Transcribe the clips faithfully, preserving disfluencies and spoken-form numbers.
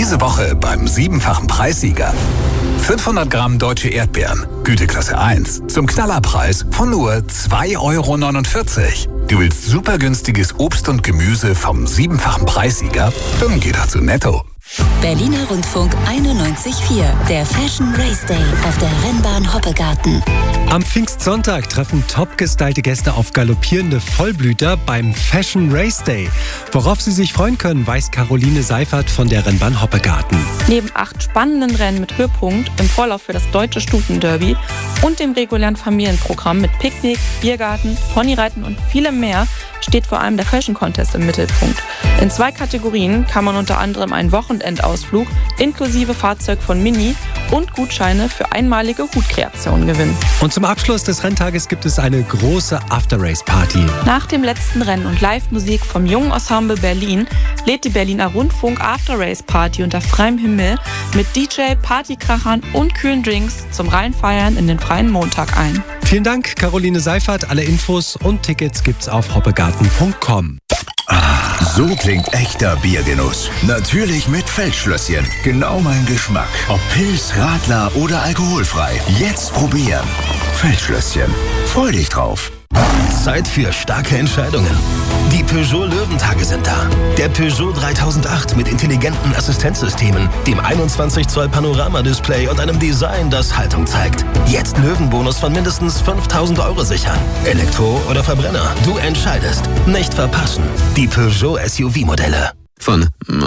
Diese Woche beim siebenfachen Preissieger. fünfhundert Gramm deutsche Erdbeeren, Güteklasse eins, zum Knallerpreis von nur zwei Euro neunundvierzig. Du willst super günstiges Obst und Gemüse vom siebenfachen Preissieger? Dann geh doch zu Netto. Berliner Rundfunk einundneunzig Komma vier, der Fashion Race Day auf der Rennbahn Hoppegarten. Am Pfingstsonntag treffen topgestylte Gäste auf galoppierende Vollblüter beim Fashion Race Day. Worauf sie sich freuen können, weiß Caroline Seifert von der Rennbahn Hoppegarten. Neben acht spannenden Rennen mit Höhepunkt im Vorlauf für das deutsche Stufenderby und dem regulären Familienprogramm mit Picknick, Biergarten, Ponyreiten und vielem mehr steht vor allem der Fashion Contest im Mittelpunkt. In zwei Kategorien kann man unter anderem einen Wochenendausflug inklusive Fahrzeug von Mini und Gutscheine für einmalige Hutkreationen gewinnen. Und zum Abschluss des Renntages gibt es eine große After-Race-Party. Nach dem letzten Rennen und Live-Musik vom Jungen Ensemble Berlin lädt die Berliner Rundfunk After-Race-Party unter freiem Himmel mit D J, Partykrachern und kühlen Drinks zum Reinfeiern in den freien Montag ein. Vielen Dank, Caroline Seifert. Alle Infos und Tickets gibt's auf hoppegarten punkt com. So klingt echter Biergenuss. Natürlich mit Feldschlösschen. Genau mein Geschmack. Ob Pils, Radler oder alkoholfrei. Jetzt probieren. Feldschlösschen. Freu dich drauf. Zeit für starke Entscheidungen. Die Peugeot Löwentage sind da. Der Peugeot dreitausendacht mit intelligenten Assistenzsystemen, dem einundzwanzig Zoll Panoramadisplay und einem Design, das Haltung zeigt. Jetzt Löwenbonus von mindestens fünftausend Euro sichern. Elektro oder Verbrenner, du entscheidest. Nicht verpassen. Die Peugeot S U V-Modelle. Von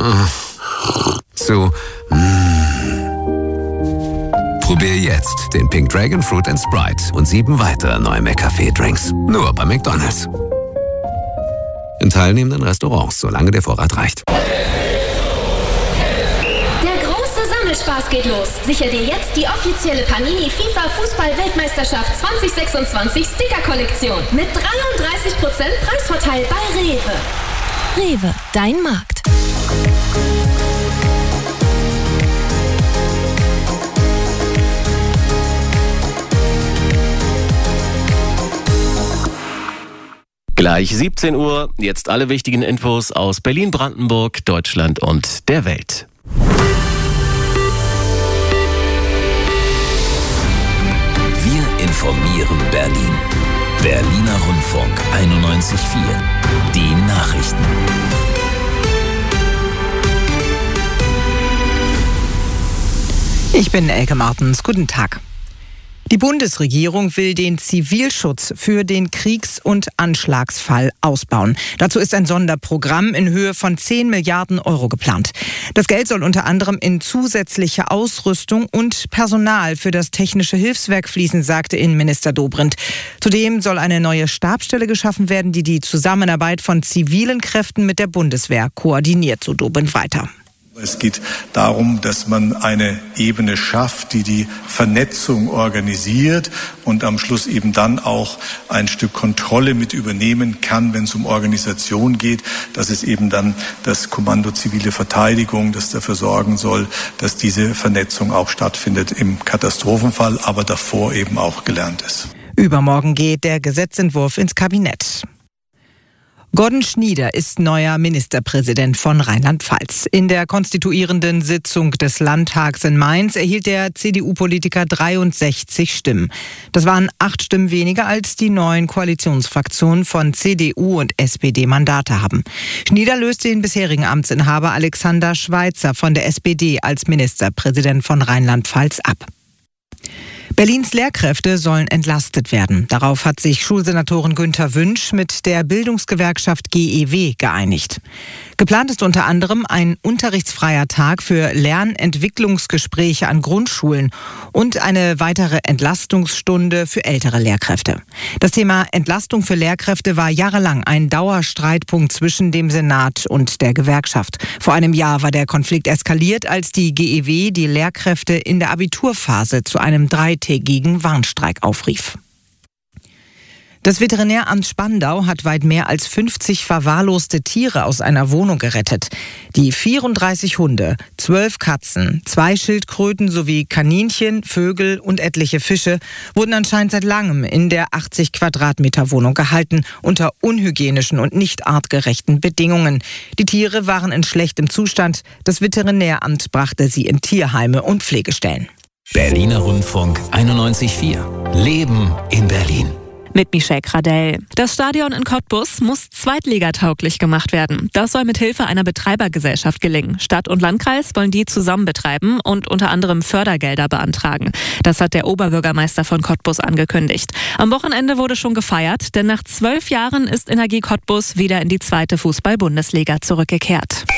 zu Probier jetzt den Pink Dragon Fruit and Sprite und sieben weitere neue McCafé-Drinks. Nur bei McDonald's. In teilnehmenden Restaurants, solange der Vorrat reicht. Der große Sammelspaß geht los. Sichere dir jetzt die offizielle Panini FIFA Fußball-Weltmeisterschaft zwanzig sechsundzwanzig Sticker-Kollektion mit dreiunddreißig Prozent Preisvorteil bei Rewe. Rewe, dein Markt. Gleich siebzehn Uhr, jetzt alle wichtigen Infos aus Berlin, Brandenburg, Deutschland und der Welt. Wir informieren Berlin. Berliner Rundfunk einundneunzig Komma vier. Die Nachrichten. Ich bin Elke Martens. Guten Tag. Die Bundesregierung will den Zivilschutz für den Kriegs- und Anschlagsfall ausbauen. Dazu ist ein Sonderprogramm in Höhe von zehn Milliarden Euro geplant. Das Geld soll unter anderem in zusätzliche Ausrüstung und Personal für das Technische Hilfswerk fließen, sagte Innenminister Dobrindt. Zudem soll eine neue Stabsstelle geschaffen werden, die die Zusammenarbeit von zivilen Kräften mit der Bundeswehr koordiniert, so Dobrindt weiter. Es geht darum, dass man eine Ebene schafft, die die Vernetzung organisiert und am Schluss eben dann auch ein Stück Kontrolle mit übernehmen kann, wenn es um Organisation geht. Das ist eben dann das Kommando Zivile Verteidigung, das dafür sorgen soll, dass diese Vernetzung auch stattfindet im Katastrophenfall, aber davor eben auch gelernt ist. Übermorgen geht der Gesetzentwurf ins Kabinett. Gordon Schnieder ist neuer Ministerpräsident von Rheinland-Pfalz. In der konstituierenden Sitzung des Landtags in Mainz erhielt der C D U-Politiker dreiundsechzig Stimmen. Das waren acht Stimmen weniger, als die neuen Koalitionsfraktionen von C D U und S P D Mandate haben. Schnieder löst den bisherigen Amtsinhaber Alexander Schweitzer von der S P D als Ministerpräsident von Rheinland-Pfalz ab. Berlins Lehrkräfte sollen entlastet werden. Darauf hat sich Schulsenatorin Günther Wünsch mit der Bildungsgewerkschaft G E W geeinigt. Geplant ist unter anderem ein unterrichtsfreier Tag für Lernentwicklungsgespräche an Grundschulen und eine weitere Entlastungsstunde für ältere Lehrkräfte. Das Thema Entlastung für Lehrkräfte war jahrelang ein Dauerstreitpunkt zwischen dem Senat und der Gewerkschaft. Vor einem Jahr war der Konflikt eskaliert, als die G E W die Lehrkräfte in der Abiturphase zu einem dreitägigen Warnstreik aufrief. Das Veterinäramt Spandau hat weit mehr als fünfzig verwahrloste Tiere aus einer Wohnung gerettet. Die vierunddreißig Hunde, zwölf Katzen, zwei Schildkröten sowie Kaninchen, Vögel und etliche Fische wurden anscheinend seit langem in der achtzig Quadratmeter Wohnung gehalten, unter unhygienischen und nicht artgerechten Bedingungen. Die Tiere waren in schlechtem Zustand. Das Veterinäramt brachte sie in Tierheime und Pflegestellen. Berliner Rundfunk einundneunzig Komma vier. Leben in Berlin. Mit Michelle Gradell. Das Stadion in Cottbus muss zweitligatauglich gemacht werden. Das soll mit Hilfe einer Betreibergesellschaft gelingen. Stadt und Landkreis wollen die zusammen betreiben und unter anderem Fördergelder beantragen. Das hat der Oberbürgermeister von Cottbus angekündigt. Am Wochenende wurde schon gefeiert, denn nach zwölf Jahren ist Energie Cottbus wieder in die zweite Fußball-Bundesliga zurückgekehrt.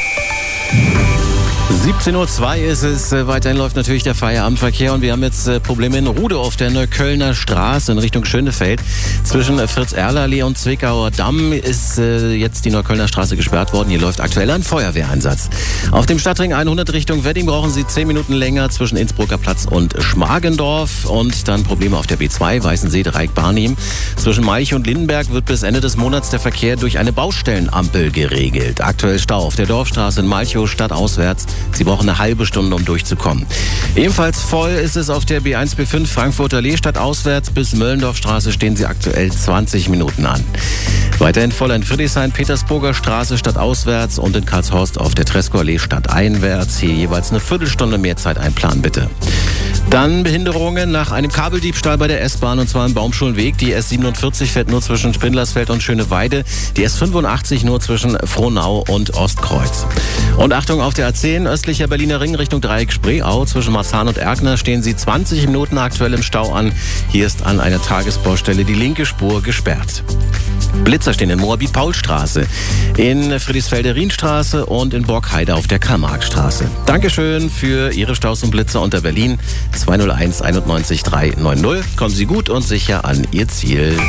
siebzehn Uhr zwei ist es. Weiterhin läuft natürlich der Feierabendverkehr und wir haben jetzt Probleme in Rude auf der Neuköllner Straße in Richtung Schönefeld. Zwischen Fritz-Erler-Allee und Zwickauer Damm ist jetzt die Neuköllner Straße gesperrt worden. Hier läuft aktuell ein Feuerwehreinsatz. Auf dem Stadtring hundert Richtung Wedding brauchen Sie zehn Minuten länger zwischen Innsbrucker Platz und Schmargendorf. Und dann Probleme auf der B zwei, Weißensee, Dreieck-Barnim. Zwischen Maich und Lindenberg wird bis Ende des Monats der Verkehr durch eine Baustellenampel geregelt. Aktuell Stau auf der Dorfstraße in Malchow stadtauswärts. Sie brauchen eine halbe Stunde, um durchzukommen. Ebenfalls voll ist es auf der B eins B fünf Frankfurter Allee stadtauswärts. Bis Möllendorfstraße stehen Sie aktuell zwanzig Minuten an. Weiterhin voll in Friedrichshain, Petersburger Straße stadtauswärts und in Karlshorst auf der Treskower Allee stadteinwärts. Hier jeweils eine Viertelstunde mehr Zeit einplanen, bitte. Dann Behinderungen nach einem Kabeldiebstahl bei der S-Bahn und zwar im Baumschulenweg. Die S siebenundvierzig fährt nur zwischen Spindlersfeld und Schöneweide. Die S fünfundachtzig nur zwischen Frohnau und Ostkreuz. Und Achtung auf der A zehn, östlicher Berliner Ring Richtung Dreieck Spreeau. Zwischen Marzahn und Erkner stehen Sie zwanzig Minuten aktuell im Stau an. Hier ist an einer Tagesbaustelle die linke Spur gesperrt. Blitzer stehen in Moabit-Paul-Straße, in Friedrichsfelder Rienstraße und in Borkheide auf der Karl-Marx-Straße. Dankeschön für Ihre Staus und Blitzer unter Berlin. zwei null eins einundneunzig drei neun null. Kommen Sie gut und sicher an Ihr Ziel.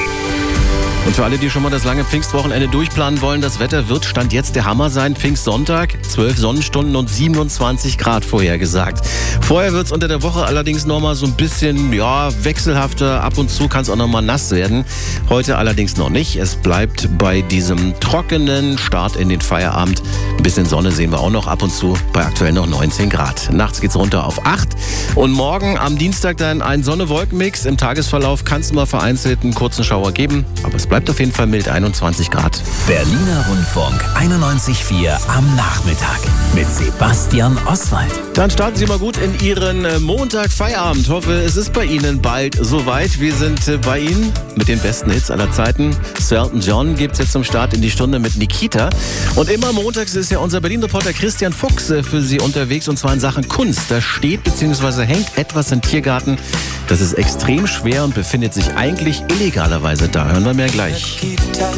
Und für alle, die schon mal das lange Pfingstwochenende durchplanen wollen, das Wetter wird Stand jetzt der Hammer sein. Pfingstsonntag, zwölf Sonnenstunden und siebenundzwanzig Grad vorhergesagt. Vorher wird es unter der Woche allerdings nochmal so ein bisschen ja, wechselhafter. Ab und zu kann es auch nochmal nass werden. Heute allerdings noch nicht. Es bleibt bei diesem trockenen Start in den Feierabend. Ein bisschen Sonne sehen wir auch noch ab und zu bei aktuell noch neunzehn Grad. Nachts geht's runter auf acht. Und morgen am Dienstag dann ein Sonne-Wolken-Mix. Im Tagesverlauf kann es mal vereinzelt einen kurzen Schauer geben. Aber es bleibt auf jeden Fall mild, einundzwanzig Grad. Berliner Rundfunk einundneunzig Komma vier am Nachmittag mit Sebastian Oswald. Dann starten Sie mal gut in Ihren Montag Feierabend. Hoffe, es ist bei Ihnen bald soweit. Wir sind bei Ihnen mit den besten Hits aller Zeiten. Sir Elton John gibt es jetzt zum Start in die Stunde mit Nikita. Und immer montags ist ja unser Berlin-Reporter Christian Fuchs für Sie unterwegs und zwar in Sachen Kunst. Da steht bzw. hängt etwas im Tiergarten. Das ist extrem schwer und befindet sich eigentlich illegalerweise da. Hören wir mehr gleich.